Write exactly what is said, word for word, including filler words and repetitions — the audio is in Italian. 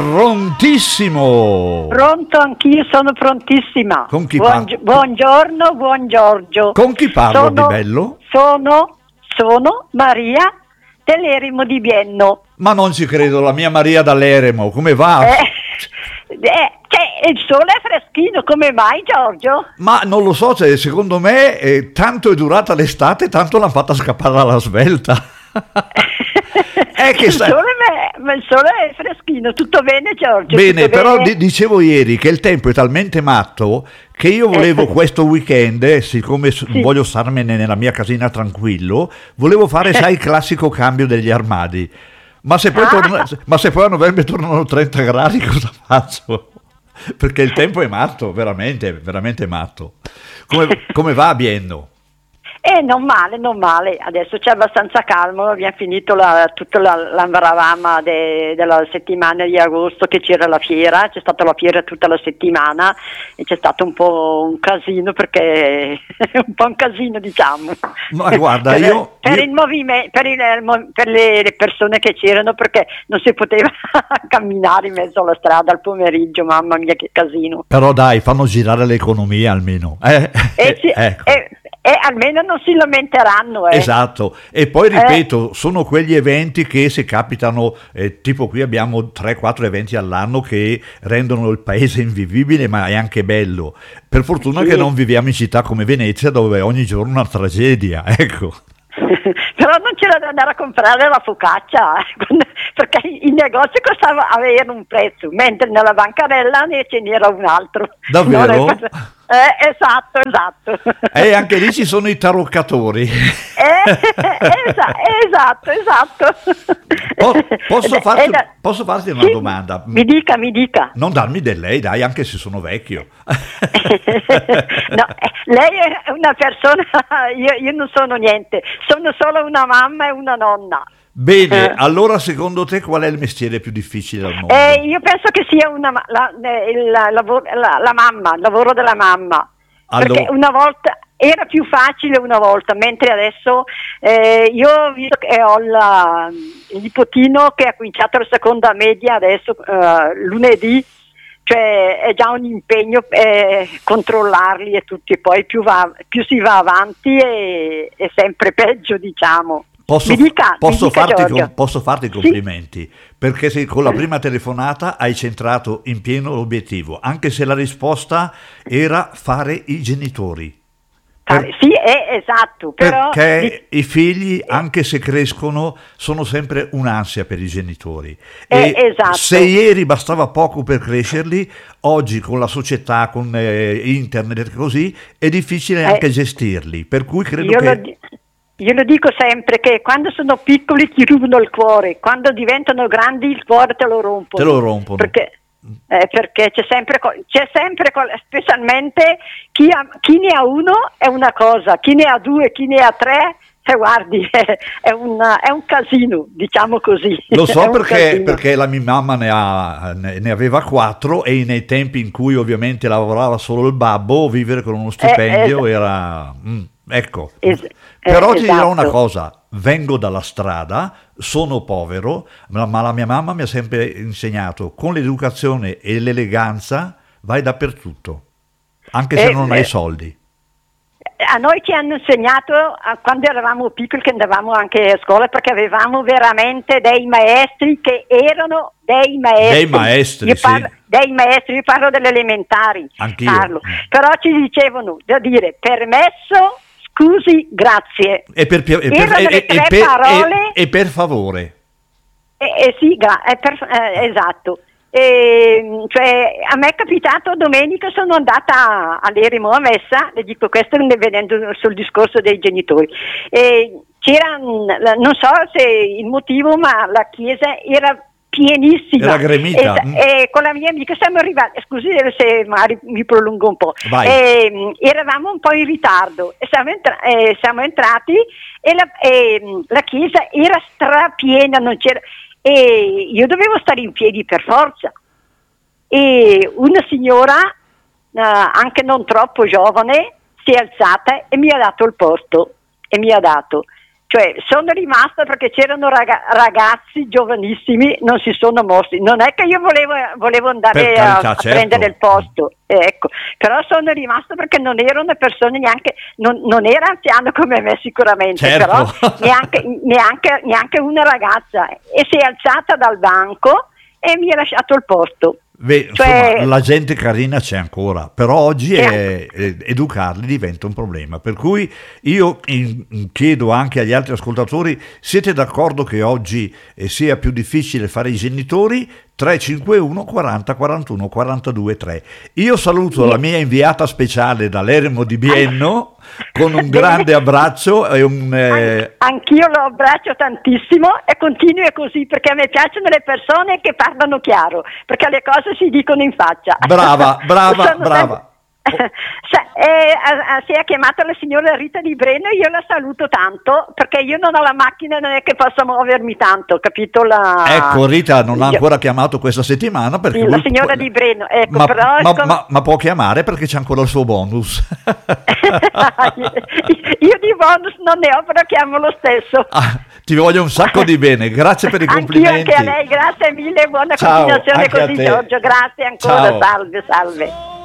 prontissimo. Pronto, anch'io sono prontissima. Con chi Buon, parlo? buongiorno, buon Giorgio. Con chi parlo sono, di bello? Sono, sono Maria dell'Eremo di Bienno. Ma non ci credo, la mia Maria dall'Eremo, come va? Eh, eh, cioè, il sole è freschino, come mai, Giorgio? Ma non lo so, cioè, secondo me eh, tanto è durata l'estate, tanto l'hanno fatta scappare alla svelta. È che il, sta... sole, ma il sole è freschino, tutto bene, Giorgio? Bene, tutto però bene? di- dicevo ieri che il tempo è talmente matto che io volevo questo weekend, eh, siccome s- Sì. voglio starmene nella mia casina tranquillo, volevo fare, sai, il classico cambio degli armadi. Ma se poi, Ah. torna- ma se poi a novembre tornano trenta gradi, cosa faccio? Perché il tempo è matto, veramente, veramente matto. Come, come va a Bienno? Eh, non male, non male, adesso c'è abbastanza calmo, abbiamo finito la, tutta la, l'ambaravama de, della settimana di agosto che c'era la fiera, c'è stata la fiera tutta la settimana e c'è stato un po' un casino perché un po' un casino diciamo. Ma guarda, per, io... per io- il movimento, per, il, per le, le persone che c'erano perché non si poteva camminare in mezzo alla strada al pomeriggio, mamma mia che casino. Però dai, fanno girare l'economia almeno. Eh, E, sì, ecco. e, e almeno non si lamenteranno. Eh. Esatto, e poi ripeto, sono quegli eventi che se capitano, eh, tipo qui abbiamo tre quattro eventi all'anno che rendono il paese invivibile, ma è anche bello. Per fortuna Sì. che non viviamo in città come Venezia dove ogni giorno una tragedia, ecco. Però non c'era da andare a comprare la focaccia eh, perché i negozi costavano avere un prezzo, mentre nella bancarella ne ce n'era un altro. Davvero? Non è- Eh, esatto, esatto. E anche lì ci sono i taroccatori. Eh, esa- esatto, esatto. Po- posso, Ed- farti, ed- posso farti una sì, domanda? Mi dica, mi dica. Non darmi del lei, dai, anche se sono vecchio. No, eh, lei è una persona, io, io non sono niente, sono solo una mamma e una nonna. Bene, Eh. allora secondo te qual è il mestiere più difficile al mondo? Eh, io penso che sia una, ma- la, eh, il lavoro, la, la mamma, il lavoro della mamma. Allora- Perché una volta era più facile una volta, mentre adesso eh, io ho visto che ho la- il nipotino che ha cominciato la seconda media adesso eh, lunedì, cioè è già un impegno eh, controllarli e tutti, e poi più, va, più si va avanti e è sempre peggio, diciamo. Posso, Mi dica, posso mi dica, farti, Giorgio. com- posso farti i Sì. complimenti, perché se con la prima telefonata hai centrato in pieno l'obiettivo, anche se la risposta era fare i genitori. Ah, Per- sì, è esatto, però perché i figli, anche se crescono, sono sempre un'ansia per i genitori. Eh, E esatto. se ieri bastava poco per crescerli, oggi con la società, con eh, internet e così, è difficile Eh, anche gestirli. Per cui credo io, che... lo, di- io lo dico sempre che quando sono piccoli ti rubano il cuore, quando diventano grandi il cuore te lo rompono. Te lo rompono. Perché, eh, perché c'è sempre, co- c'è sempre co- specialmente chi, ha- chi ne ha uno è una cosa, chi ne ha due, chi ne ha tre, eh, guardi, è, è, un, è un casino, diciamo così. Lo È so un perché, casino. perché la mia mamma ne, ha, ne, ne aveva quattro e nei tempi in cui ovviamente lavorava solo il babbo, vivere con uno stipendio es- era... mm, ecco, Es- però eh, ti dirò una esatto. cosa, vengo dalla strada, sono povero, ma, ma la mia mamma mi ha sempre insegnato, con l'educazione e l'eleganza vai dappertutto, anche se Eh, non eh. hai soldi. A noi ci hanno insegnato a- quando eravamo piccoli, che andavamo anche a scuola, perché avevamo veramente dei maestri che erano dei maestri. Dei maestri, Io sì. parlo, dei maestri, io parlo delle elementari. Anch'io. Parlo. Però ci dicevano da dire permesso, scusi, grazie. E per, pia- e per- Erano e- le e- tre e per- parole. e- e per favore. Eh, eh, sì, gra- eh, per- eh, esatto. E, cioè, a me è capitato domenica, sono andata all'Eremo a messa, le dico questo venendo sul discorso dei genitori. E c'era, mm, la- non so se il motivo, ma la chiesa era pienissima. Era gremita, E, mm. e con la mia amica siamo arrivati, scusi se magari mi prolungo un po'. Vai. E, mm, eravamo un po' in ritardo e siamo, entra- eh, siamo entrati e la, e, mm, la chiesa era strapiena, non c'era. E io dovevo stare in piedi per forza e una signora eh, anche non troppo giovane si è alzata e mi ha dato il posto e mi ha dato Cioè, sono rimasta perché c'erano raga- ragazzi giovanissimi, non si sono mossi. Non è che io volevo, volevo andare Per carità, a, a certo. prendere il posto, eh, ecco. Però sono rimasta perché non erano persone neanche, non, non era anziano come me sicuramente, Certo. però neanche, neanche, neanche una ragazza. E si è alzata dal banco e mi ha lasciato il posto. Beh, Cioè- insomma, la gente carina c'è ancora, però oggi è- Certo. è- educarli diventa un problema. Per cui io in- in- chiedo anche agli altri ascoltatori: siete d'accordo che oggi eh, sia più difficile fare i genitori? tre cinque uno quaranta quarantuno quarantadue tre. Io saluto la mia inviata speciale dall'Eremo di Bienno con un grande abbraccio e un eh, An- Anch'io lo abbraccio tantissimo e continui così, perché a me piacciono le persone che parlano chiaro, perché le cose si dicono in faccia. brava, brava, Sono brava. Sa- eh, a- a- si è chiamata la signora Rita Di Breno e io la saluto tanto perché io non ho la macchina, non è che possa muovermi tanto, capito? La... Ecco, Rita non ha Io- ancora chiamato questa settimana perché la lui signora può- Di Breno, ecco, ma, però ma- come- ma- ma può chiamare perché c'è ancora il suo bonus. io di bonus non ne ho, però chiamo lo stesso. Ah, ti voglio un sacco di bene, grazie per i Anch'io, complimenti. anche a lei, grazie mille, buona Ciao, continuazione anche a così te. Giorgio, grazie ancora, Ciao. salve, salve.